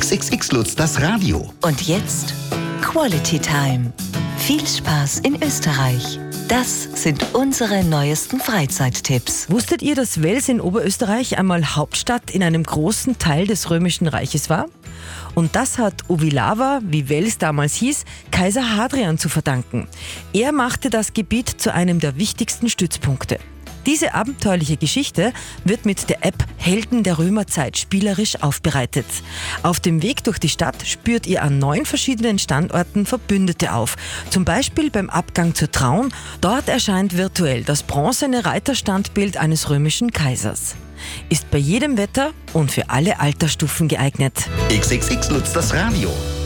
XXX Lutz, das Radio. Und jetzt Quality Time. Viel Spaß in Österreich. Das sind unsere neuesten Freizeittipps. Wusstet ihr, dass Wels in Oberösterreich einmal Hauptstadt in einem großen Teil des Römischen Reiches war? Und das hat Uvilava, wie Wels damals hieß, Kaiser Hadrian zu verdanken. Er machte das Gebiet zu einem der wichtigsten Stützpunkte. Diese abenteuerliche Geschichte wird mit der App Helden der Römerzeit spielerisch aufbereitet. Auf dem Weg durch die Stadt spürt ihr an 9 verschiedenen Standorten Verbündete auf. Zum Beispiel beim Abgang zur Traun. Dort erscheint virtuell das bronzene Reiterstandbild eines römischen Kaisers. Ist bei jedem Wetter und für alle Altersstufen geeignet. XXX Lutz, das Radio.